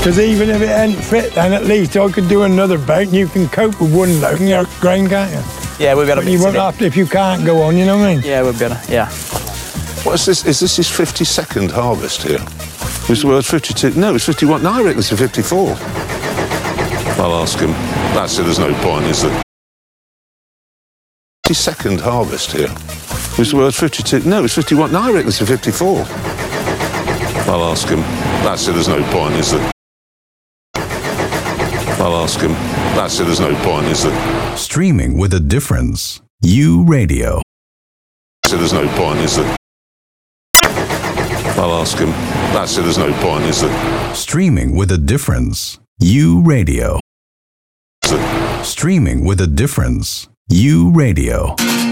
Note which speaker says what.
Speaker 1: Because even if it ain't fit, then at least I could do another boat and you can cope with one load and your grain, can't you?
Speaker 2: Yeah, we'll be able to
Speaker 1: You
Speaker 2: mix
Speaker 1: won't
Speaker 2: it in.
Speaker 1: have to, if you can't go on, you know what I mean?
Speaker 2: Yeah, we'll be able to, yeah.
Speaker 3: What is this? Is this his 52nd harvest here? Was the word 52? No, it's 51. No, I reckon it's a 54. I'll ask him. That's it, there's no point, is there? 52nd harvest here. Was the word 52? No, it's 51. No, I reckon it's a 54. I'll ask him. That's it, there's no point, is there? I'll ask him. That's it, there's no point, is there?
Speaker 4: Streaming with a difference. U Radio.
Speaker 3: So there's no point, is there? I'll ask him. That's it, there's no point, is there?
Speaker 4: Streaming with a difference. U Radio. Streaming with a difference. U Radio.